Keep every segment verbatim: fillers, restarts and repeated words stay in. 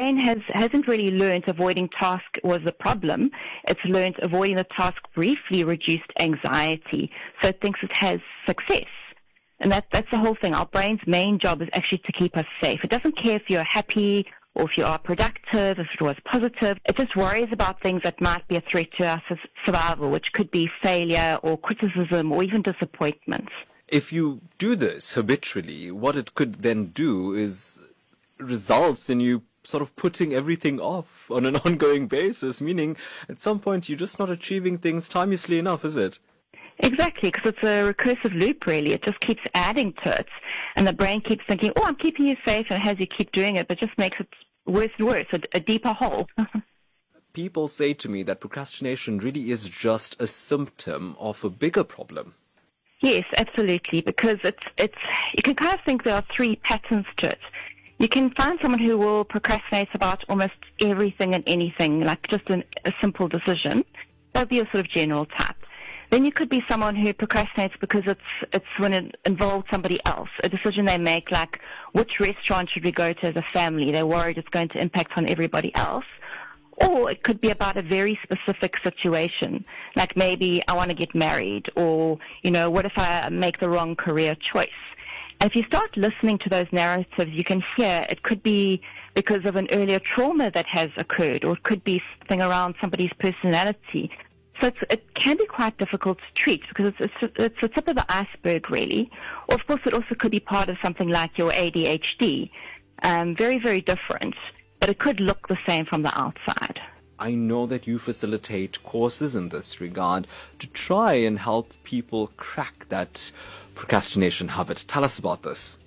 brain has, hasn't really learnt avoiding task was the problem. It's learnt avoiding the task briefly reduced anxiety. So it thinks it has success. And that, that's the whole thing. Our brain's main job is actually to keep us safe. It doesn't care if you're happy or if you are productive, if it was positive. It just worries about things that might be a threat to our survival, which could be failure or criticism or even disappointment. If you do this habitually, what it could then do is results in you sort of putting everything off on an ongoing basis, meaning at some point you're just not achieving things timelessly enough, is it? Exactly, because it's a recursive loop, really. It just keeps adding to it. And the brain keeps thinking, oh, I'm keeping you safe, and it has you keep doing it, but just makes it worse and worse, a, a deeper hole. People say to me that procrastination really is just a symptom of a bigger problem. Yes, absolutely, because it's it's you can kind of think there are three patterns to it. You can find someone who will procrastinate about almost everything and anything, like just an, a simple decision. That would be a sort of general type. Then you could be someone who procrastinates because it's it's when it involves somebody else, a decision they make, like which restaurant should we go to as a family. They're worried it's going to impact on everybody else. Or it could be about a very specific situation, like maybe I want to get married, or, you know, what if I make the wrong career choice? And if you start listening to those narratives, you can hear it could be because of an earlier trauma that has occurred, or it could be something around somebody's personality. So it's, it can be quite difficult to treat because it's, it's, it's the tip of the iceberg, really. Or, of course, it also could be part of something like your A D H D. Um, very, very different. But it could look the same from the outside. I know that you facilitate courses in this regard to try and help people crack that procrastination habit. Tell us about this.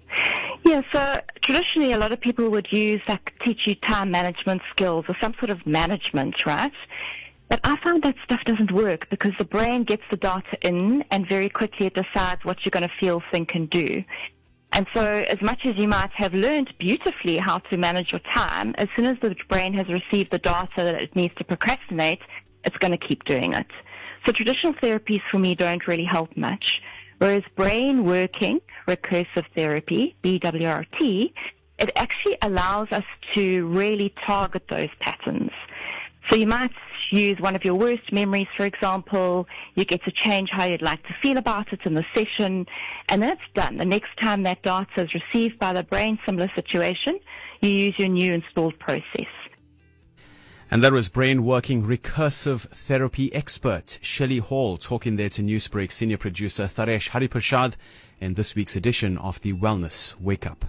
Yeah, so traditionally a lot of people would use, like, teach you time management skills or some sort of management, right? But I found that stuff doesn't work because the brain gets the data in and very quickly it decides what you're going to feel, think, and do. And so as much as you might have learned beautifully how to manage your time, as soon as the brain has received the data that it needs to procrastinate, it's going to keep doing it. So traditional therapies for me don't really help much. Whereas brain working, recursive therapy, B W R T, it actually allows us to really target those patterns. So you might use one of your worst memories, for example. You get to change how you'd like to feel about it in the session, and then it's done. The next time that data is received by the brain, similar situation, you use your new installed process. And that was brain working recursive therapy expert Shelley Hall talking there to Newsbreak senior producer Tharesh Hariprasad in this week's edition of the Wellness Wake Up.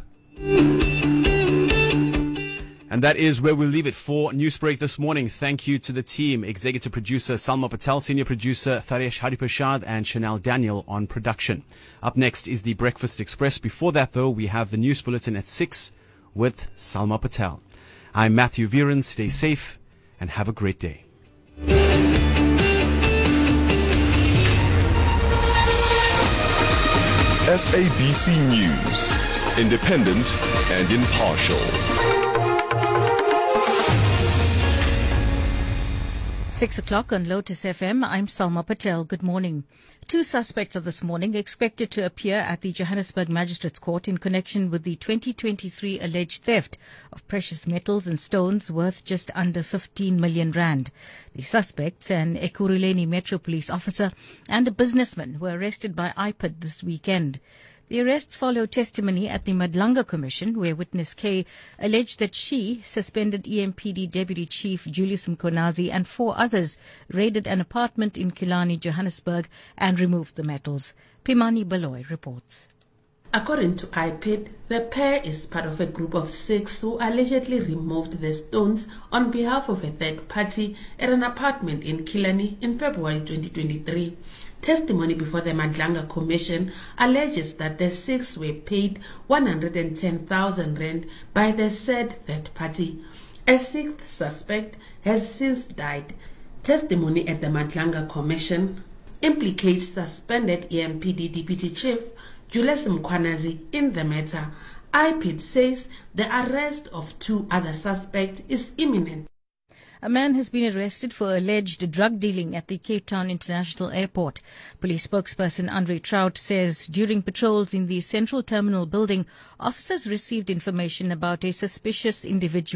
And that is where we'll leave it for Newsbreak this morning. Thank you to the team, executive producer Salma Patel, senior producer Tharesh Hariprasad, and Chanel Daniel on production. Up next is the Breakfast Express. Before that, though, we have the news bulletin at six with Salma Patel. I'm Matthew Viren. Stay safe and have a great day. S A B C News, independent and impartial. Six o'clock on Lotus F M. I'm Salma Patel. Good morning. Two suspects of this morning expected to appear at the Johannesburg Magistrates Court in connection with the twenty twenty-three alleged theft of precious metals and stones worth just under fifteen million rand. The suspects, an Ekurhuleni Metro Police officer and a businessman, were arrested by I P I D this weekend. The arrests follow testimony at the Madlanga Commission, where witness K alleged that she, suspended E M P D Deputy Chief Julius Mkonazi, and four others raided an apartment in Killarney, Johannesburg, and removed the metals. Pimani Baloy reports. According to I P I D, the pair is part of a group of six who allegedly removed the stones on behalf of a third party at an apartment in Killarney in February twenty twenty-three. Testimony before the Madlanga Commission alleges that the six were paid one hundred ten thousand rand by the said third party. A sixth suspect has since died. Testimony at the Madlanga Commission implicates suspended E M P D Deputy Chief Julius Mkonazi in the matter. I P I D says the arrest of two other suspects is imminent. A man has been arrested for alleged drug dealing at the Cape Town International Airport. Police spokesperson Andre Trout says during patrols in the Central Terminal building, officers received information about a suspicious individual at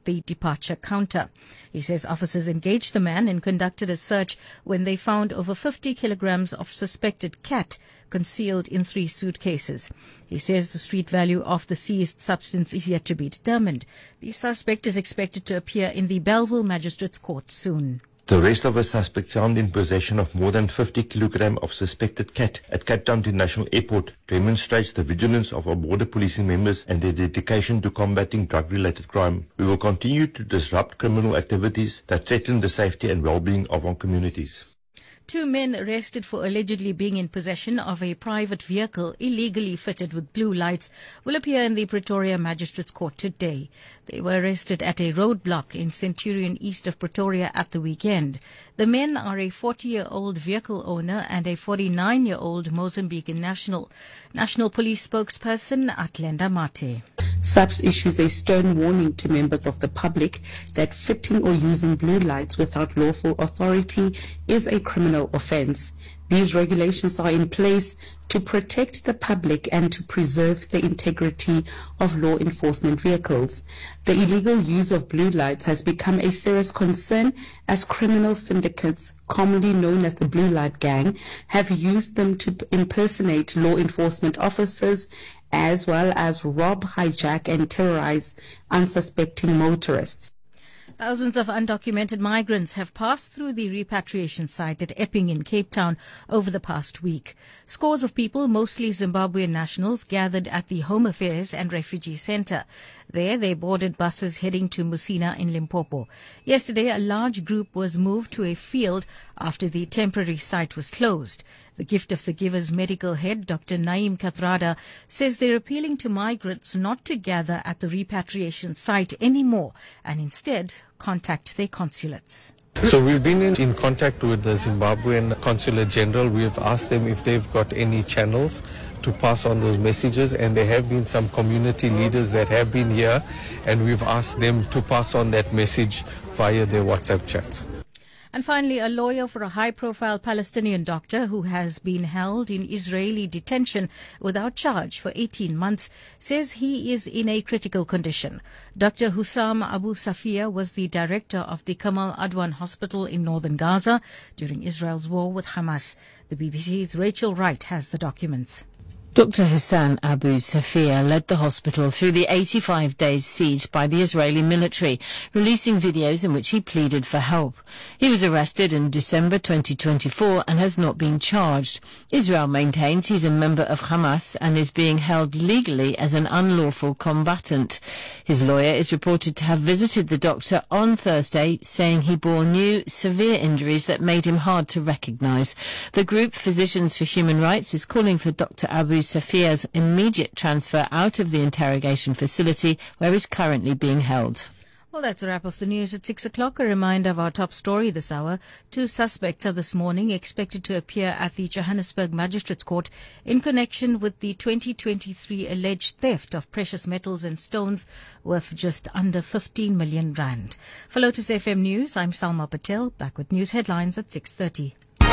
at the departure counter. He says officers engaged the man and conducted a search when they found over fifty kilograms of suspected cat concealed in three suitcases. He says the street value of the seized substance is yet to be determined. The suspect is expected to appear in the Bellville Magistrates Court soon. The arrest of a suspect found in possession of more than fifty kilograms of suspected cat at Cape Town International Airport demonstrates the vigilance of our border policing members and their dedication to combating drug-related crime. We will continue to disrupt criminal activities that threaten the safety and well-being of our communities. Two men arrested for allegedly being in possession of a private vehicle illegally fitted with blue lights will appear in the Pretoria Magistrates Court today. They were arrested at a roadblock in Centurion east of Pretoria at the weekend. The men are a forty-year-old vehicle owner and a forty-nine-year-old Mozambican national. National Police spokesperson Atlenda Mate. S A P S issues a stern warning to members of the public that fitting or using blue lights without lawful authority is a criminal offence. These regulations are in place to protect the public and to preserve the integrity of law enforcement vehicles. The illegal use of blue lights has become a serious concern as criminal syndicates, commonly known as the Blue Light Gang, have used them to impersonate law enforcement officers as well as rob, hijack and terrorize unsuspecting motorists. Thousands of undocumented migrants have passed through the repatriation site at Epping in Cape Town over the past week. Scores of people, mostly Zimbabwean nationals, gathered at the Home Affairs and Refugee Centre. There, they boarded buses heading to Musina in Limpopo. Yesterday, a large group was moved to a field after the temporary site was closed. The Gift of the Givers medical head, Doctor Naeem Kathrada, says they're appealing to migrants not to gather at the repatriation site anymore and instead contact their consulates. So we've been in, in contact with the Zimbabwean Consulate General. We have asked them if they've got any channels to pass on those messages, and there have been some community leaders that have been here, and we've asked them to pass on that message via their WhatsApp chats. And finally, a lawyer for a high-profile Palestinian doctor who has been held in Israeli detention without charge for eighteen months says he is in a critical condition. Doctor Hussam Abu Safia was the director of the Kamal Adwan Hospital in northern Gaza during Israel's war with Hamas. The B B C's Rachel Wright has the documents. Doctor Hussein Abu Safia led the hospital through the eighty-five days siege by the Israeli military, releasing videos in which he pleaded for help. He was arrested in December twenty twenty-four and has not been charged. Israel maintains he's a member of Hamas and is being held legally as an unlawful combatant. His lawyer is reported to have visited the doctor on Thursday, saying he bore new, severe injuries that made him hard to recognise. The group Physicians for Human Rights is calling for Doctor Abu Safia's immediate transfer out of the interrogation facility where he's currently being held. Well, that's a wrap of the news at six o'clock. A reminder of our top story this hour. Two suspects are this morning expected to appear at the Johannesburg Magistrates Court in connection with the twenty twenty-three alleged theft of precious metals and stones worth just under fifteen million rand. For Lotus F M News, I'm Salma Patel, back with news headlines at six thirty.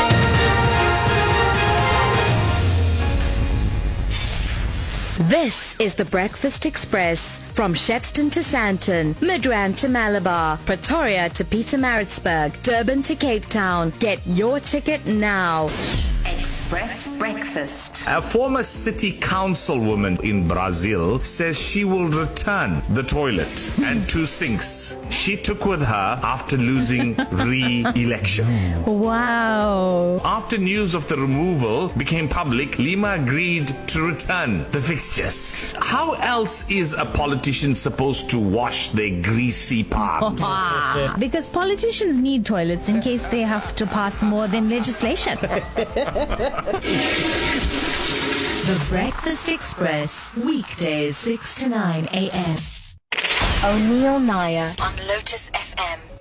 This is the Breakfast Express. From Shepston to Sandton, Midrand to Malabar, Pretoria to Pietermaritzburg, Durban to Cape Town. Get your ticket now. Express Breakfast. A former city councilwoman in Brazil says she will return the toilet and two sinks she took with her after losing re-election. Wow. After news of the removal became public, Lima agreed to return the fixtures. How else is a politician supposed to wash their greasy palms? Because politicians need toilets in case they have to pass more than legislation. The Breakfast Express, weekdays six to nine a.m. O'Neill Naya on Lotus F M.